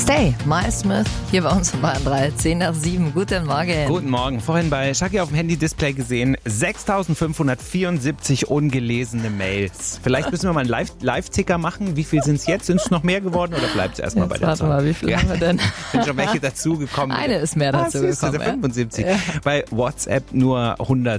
Stay, Miles Smith, hier bei uns um Bayern 3, 10 nach 7. Guten Morgen. Guten Morgen. Vorhin bei Shaki auf dem Handy-Display gesehen, 6.574 ungelesene Mails. Vielleicht müssen wir mal einen Live-Ticker machen. Wie viel sind es jetzt? Sind es noch mehr geworden oder bleibt es erstmal bei der Zahl? Warte mal, wie viel haben wir denn? Sind schon welche dazugekommen? Eine ist mehr dazugekommen. 75. Ja. Bei WhatsApp nur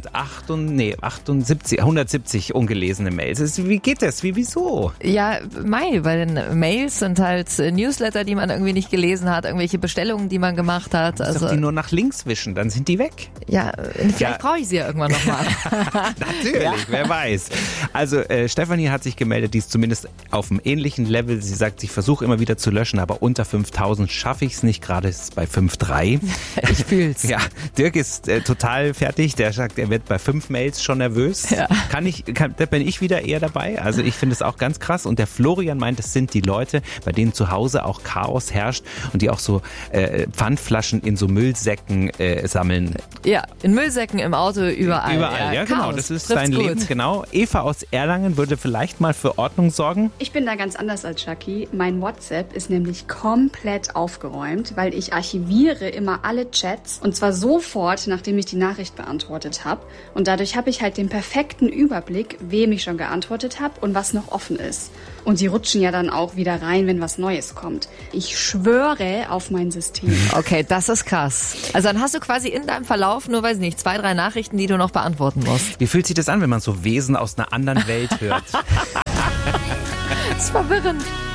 170 ungelesene Mails. Wie geht das? Wieso? Ja, weil Mails sind halt Newsletter, die man irgendwie nicht gelesen hat, irgendwelche Bestellungen, die man gemacht hat. Also doch die nur nach links wischen, dann sind die weg. Ja, vielleicht brauche ich sie ja irgendwann nochmal. Natürlich, wer weiß. Also Stefanie hat sich gemeldet, die ist zumindest auf einem ähnlichen Level. Sie sagt, ich versuche immer wieder zu löschen, aber unter 5.000 schaffe ich es nicht. Gerade ist es bei 5.3. Ich fühl's. Ja, Dirk ist total fertig. Der sagt, er wird bei 5 Mails schon nervös. Ja. Da bin ich wieder eher dabei. Also ich finde es auch ganz krass. Und der Florian meint, es sind die Leute, bei denen zu Hause auch Chaos herrscht und die auch so Pfandflaschen in so Müllsäcken sammeln. Ja, in Müllsäcken, im Auto, überall. Überall, ja genau. Chaos. Das ist Trifft's sein gut. Leben, genau. Eva aus Erlangen würde vielleicht mal für Ordnung sorgen. Ich bin da ganz anders als Shaki. Mein WhatsApp ist nämlich komplett aufgeräumt, weil ich archiviere immer alle Chats und zwar sofort, nachdem ich die Nachricht beantwortet habe. Und dadurch habe ich halt den perfekten Überblick, wem ich schon geantwortet habe und was noch offen ist. Und die rutschen ja dann auch wieder rein, wenn was Neues kommt. Ich schwöre auf mein System. Okay, das ist krass. Also dann hast du quasi in deinem Verlauf nur, weiß ich nicht, 2, 3 Nachrichten, die du noch beantworten musst. Wie fühlt sich das an, wenn man so Wesen aus einer anderen Welt hört? Das ist verwirrend.